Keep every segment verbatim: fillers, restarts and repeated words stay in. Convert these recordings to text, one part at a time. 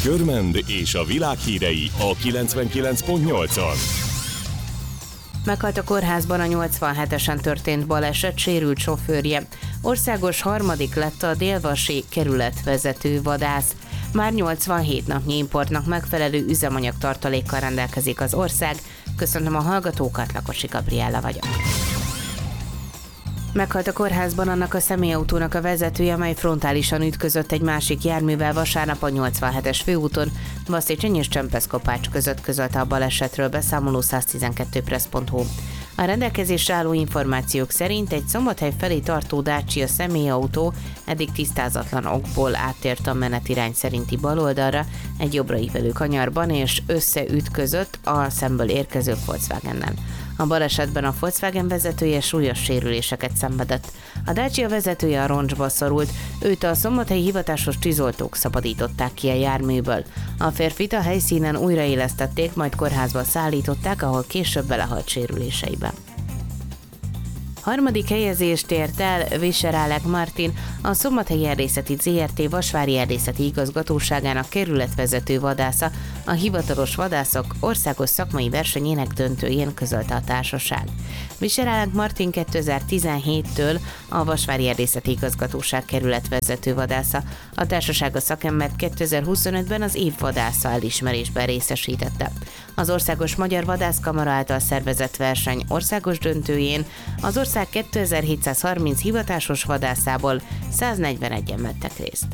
Görmend és a világ hírei a kilencvenkilenc pont nyolcon. Meghalt a kórházban a nyolcvanhetesen történt baleset sérült sofőrje. Országos harmadik lett a Dél-Vasi kerületvezető vadász. Már nyolcvanhét napnyi importnak megfelelő üzemanyag tartalékkal rendelkezik az ország. Köszönöm a hallgatókat, Lakosi Gabriella vagyok. Meghalt a kórházban annak a személyautónak a vezetője, amely frontálisan ütközött egy másik járművel vasárnap a nyolcvanhetes főúton, Baszécseny és Csempeszkopács között, közölte a balesetről beszámoló száztizenkettő pressz pont hu. A rendelkezésre álló információk szerint egy Szombathely felé tartó Dacia személyautó eddig tisztázatlan okból áttért a menetirány szerinti baloldalra egy jobbra ívelő kanyarban, és összeütközött a szemből érkező Volkswagennel. A balesetben a Volkswagen vezetője súlyos sérüléseket szenvedett. A Dacia vezetője a roncsba szorult, őt a szombathelyi hivatásos tűzoltók szabadították ki a járműből. A férfit a helyszínen újraélesztették, majd kórházba szállították, ahol később belehalt sérüléseibe. Harmadik helyezést ért el Visserálek Martin, a Szombathelyi Erdészeti zé er té Vasvári Erdészeti Igazgatóságának kerületvezető vadásza, a hivatalos vadászok országos szakmai versenyének döntőjén, közölte a társaság. Visserálek Martin kétezer-tizenhéttől a Vasvári Erdészeti Igazgatóság kerületvezető vadásza. A társaság a szakembert kétezer-huszonötben az év vadásza elismerésben részesítette. Az Országos Magyar Vadászkamara által szervezett verseny országos döntőjén az ország kétezer-hétszázharminc hivatásos vadászából száznegyvenegyen vettek részt.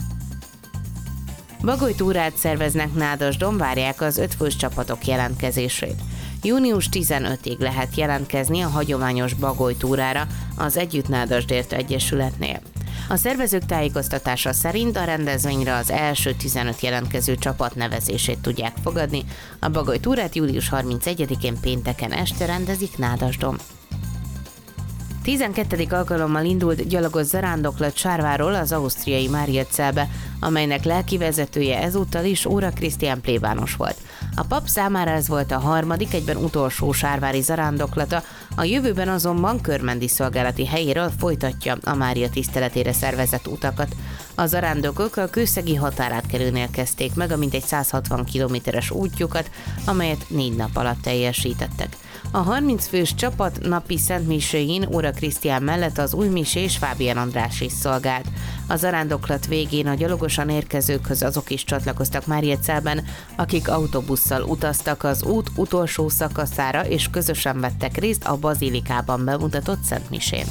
Bagolytúrát szerveznek Nádasdon, várják az ötfős csapatok jelentkezését. június tizenötödikéig lehet jelentkezni a hagyományos bagolytúrára az Együtt Nádasdért Egyesületnél. A szervezők tájékoztatása szerint a rendezvényre az első tizenöt jelentkező csapat nevezését tudják fogadni. A bagolytúrát július harmincegyedikén pénteken este rendezik Nádasdon. tizenkettedik alkalommal indult gyalogos zarándoklat Sárváról az ausztriai Mariazelbe, amelynek lelkivezetője ezúttal is Óra Krisztián plébános volt. A pap számára ez volt a harmadik, egyben utolsó sárvári zarándoklata, a jövőben azonban körmendi szolgálati helyéről folytatja a Mária tiszteletére szervezett utakat. A zarándokok a kőszegi határátkelőnél kezdték meg a mintegy száz hatvan kilométeres útjukat, amelyet négy nap alatt teljesítettek. A harminc fős csapat napi szentmiséjén Óra Krisztián mellett az újmisés Fábián András is szolgált. A zarándoklat végén a gyalogosan érkezőkhöz azok is csatlakoztak Mariazelben, akik autóbusszal utaztak az út utolsó szakaszára, és közösen vettek részt a bazilikában bemutatott szentmisén.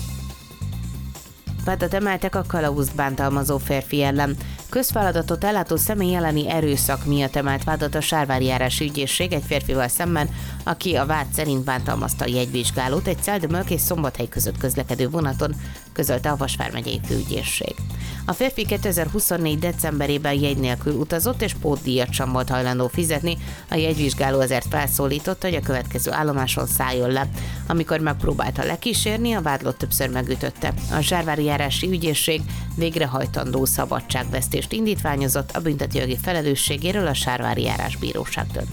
Vádat emeltek a kalauzt bántalmazó férfi ellen. Közfeladatot ellátó személy elleni erőszak miatt emelt vádat a Sárvári járási ügyészség egy férfival szemben, aki a vád szerint bántalmazta a jegyvizsgálót egy Celdömölk és Szombathely között közlekedő vonaton, közölte a Vas vármegyei főügyészség. A férfi kétezer-huszonnégy decemberében jegy nélkül utazott, és pótdíjat sem volt hajlandó fizetni, a jegyvizsgáló ezért felszólította, hogy a következő állomáson szálljon le. Amikor megpróbálta lekísérni, a vádlott többször megütötte. A Sárvári járási ügyészség végrehajtandó szabadságvesztést indítványozott, a büntetőjogi felelősségéről a Sárvári járásbíróság dönt.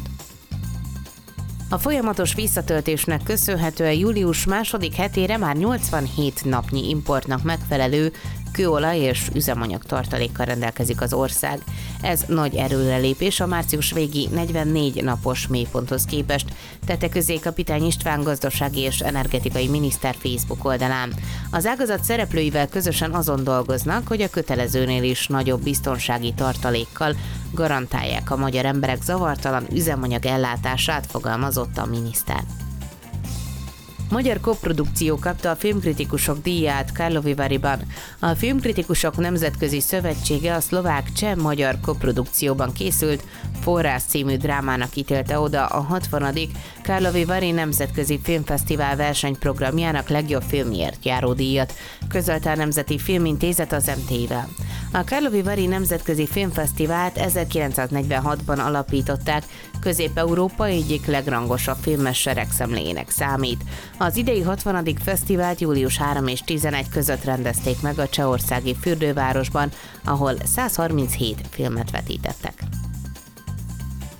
A folyamatos visszatöltésnek köszönhetően július második hetére már nyolcvanhét napnyi importnak megfelelő kőolaj és üzemanyag tartalékkal rendelkezik az ország. Ez nagy előrelépés a március végi negyvennégy napos mélyponthoz képest, tette közé Kapitány István gazdasági és energetikai miniszter Facebook oldalán. Az ágazat szereplőivel közösen azon dolgoznak, hogy a kötelezőnél is nagyobb biztonsági tartalékkal garantálják a magyar emberek zavartalan üzemanyag ellátását, fogalmazott a miniszter. Magyar koprodukció kapta a Filmkritikusok díját Karlovy Varyban. A Filmkritikusok Nemzetközi Szövetsége a szlovák-cseh-magyar koprodukcióban készült Forrás című drámának ítélte oda a hatvanadik Karlovy Vary Nemzetközi Filmfesztivál versenyprogramjának legjobb filmért járó díjat, közölte a Nemzeti Filmintézet az em té i-vel. A Karlovy Vary Nemzetközi Filmfesztivált ezerkilencszáznegyvenhatban alapították, Közép-Európa egyik legrangosabb filmes seregszemléjének számít. Az idei hatvanadik fesztivált július harmadika és tizenegy között rendezték meg a csehországi fürdővárosban, ahol százharminchét filmet vetítettek.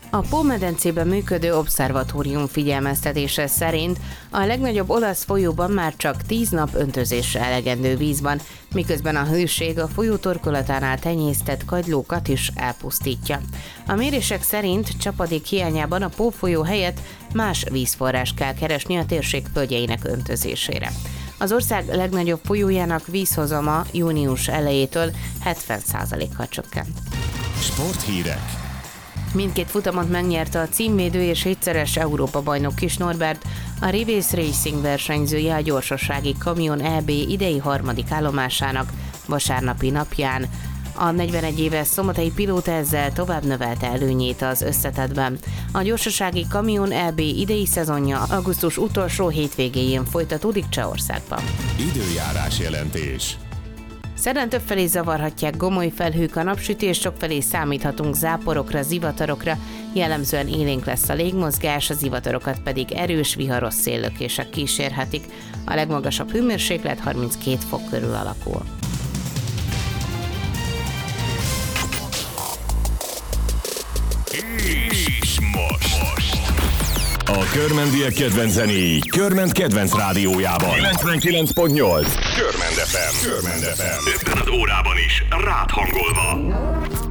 A Pó-medencében működő obszervatórium figyelmeztetése szerint a legnagyobb olasz folyóban már csak tíz nap öntözésre elegendő víz van, miközben a hőség a folyó torkolatánál tenyésztett kagylókat is elpusztítja. A mérések szerint csapadék hiányában a Pó folyó helyett más vízforrást kell keresni a térség földjeinek öntözésére. Az ország legnagyobb folyójának vízhozama június elejétől hetven százalékkal csökkent. Sporthírek. Mindkét futamot megnyerte a címvédő és hétszeres Európa-bajnok Kis Norbert, a Rivész Racing versenyzője a gyorsasági kamion é bé idei harmadik állomásának vasárnapi napján. A negyvenegy éves szombathelyi pilóta ezzel tovább növelte előnyét az összetettben. A gyorsasági kamion é bé idei szezonja augusztus utolsó hétvégéjén folytatódik Csehországban. Időjárás jelentés. Szerdán többfelé zavarhatják gomoly felhők a napsütés, sokfelé számíthatunk záporokra, zivatarokra, jellemzően élénk lesz a légmozgás, a zivatarokat pedig erős, viharos széllökések kísérhetik. A legmagasabb hőmérséklet harminckét fok körül alakul. És most. A Körmendiek kedvenc zenéi Körment kedvenc rádiójában. kilencvenkilenc pont nyolc. Körmend ef em. Körmend ef em. Ebben az órában is rád hangolva.